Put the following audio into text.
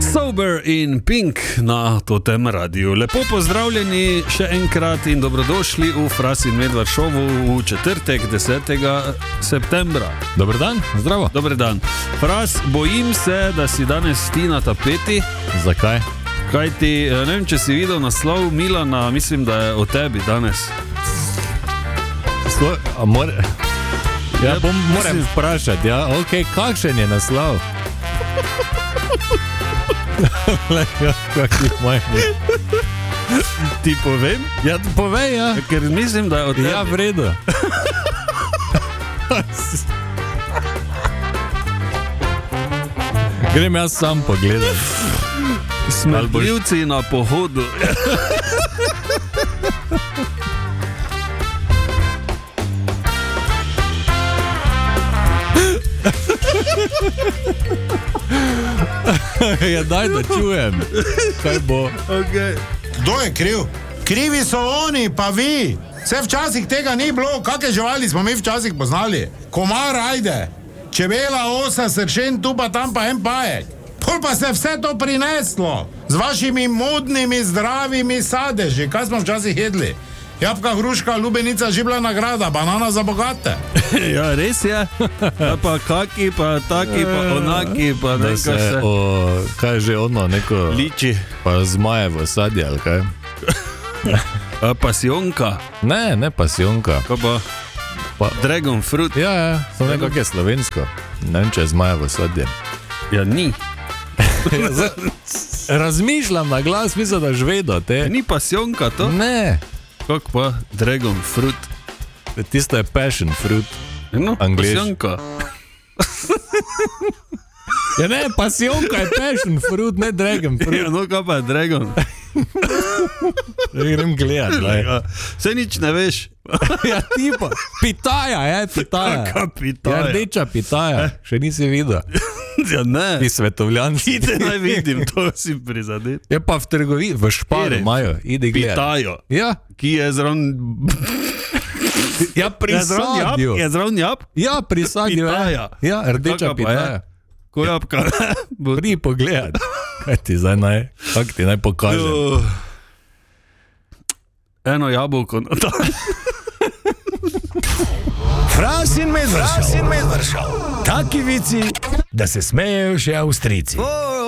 Sober in Pink na Totem Radiu. Lepo pozdravljeni še enkrat in dobrodošli v Fras in Medvard šovu v četrtek 10. septembra. Dober dan, zdravo. Dober dan. Fras, bojim se, da si danes ti na tapeti. Zakaj? Kaj ti, ne vem, če si videl naslov Milana, mislim, da je o tebi danes. Moram vprašati, ja, ok, kakšen je naslov? Ti povem? Ja, povej, ja. Ker mislim, da je o tebi. Ja, v redu. Grem jaz sam pogledat. Smrdljivci na pohodu. Ja, daj, da čujem. Kaj bo? Okay. Kdo je kriv? Krivi so oni, pa vi. Vse včasih tega ni bilo. Kakšne živali smo mi včasih poznali? Komar, ajde. Čebela, osa, sršen, tu pa tam pa en pajek. Pol pa se vse to prineslo. Z vašimi modnimi, zdravimi sadeži. Kaj smo včasih jedli? Jabka, hruška, lubenica, žibla nagrada, banana za bogate. Ja, res je. Ja, pa kaki, pa taki, pa onaki, pa Da nekaj se se... kaj je že ono, neko... Liči. Pa zmajevo sadje, ali kaj? Pasionka. Ne pasionka. Kaj pa? Dragon fruit. Ja, samo nekako je slovensko. Ne vem, če je zmajevo sadje. Ja, ni. Razmišljam na glas, mislim, da žvedo te. Ni pasionka to? Ne. Kako pa? Dragon fruit. Tisto je passion fruit. No, Angliš. pasionka. Ja ne, pasionka je passion fruit, ne dragon fruit. Ja, no, kaj pa je dragon? Grem gledat, glej. Ja, saj nič ne veš. Ja, tipa. Pitaja je, pitaja. Kaka pitaja? Ja, rdeča pitaja. Še nisi videl. Ja, ne. Ti svetovljanski. Ide naj vidim, to si prizadet. Je pa v trgovini, v Šparu Kjer? imajo. Idi gledat. Pitajo. Ja. Ki je zraven... Ja, pri sadju. Je zraven jab? Ja, pri sadju. Pitaja. Ja, rdeča Kaka pa je? pitaja. Ko jabka. Pri pogledat. Kaj ti zdaj naj, kak ti naj pokažem? Eno jabolko na dan. Fras in Medvard šov. Taki vici, da se smejejo še Avstrijci.